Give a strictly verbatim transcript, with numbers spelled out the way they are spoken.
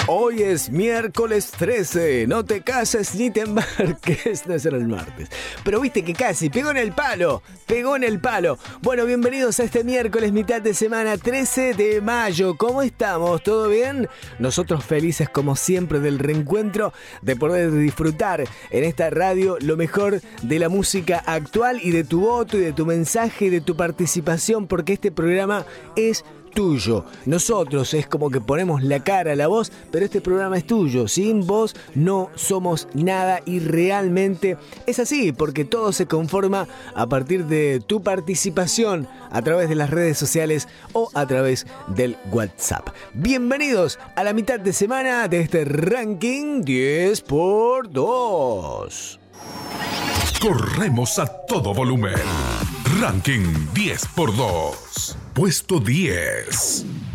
Hoy es miércoles trece, no te cases ni te embarques, no será el martes. Pero viste que casi, pegó en el palo, pegó en el palo. Bueno, bienvenidos a este miércoles, mitad de semana, trece de mayo. ¿Cómo estamos? ¿Todo bien? Nosotros felices como siempre del reencuentro, de poder disfrutar en esta radio lo mejor de la música actual y de tu voto y de tu mensaje y de tu participación, porque este programa es tuyo. Nosotros es como que ponemos la cara a la voz, pero este programa es tuyo. Sin vos no somos nada y realmente es así, porque todo se conforma a partir de tu participación a través de las redes sociales o a través del WhatsApp. Bienvenidos a la mitad de semana de este ranking diez por dos. Corremos a todo volumen. Ranking diez por dos. Puesto diez.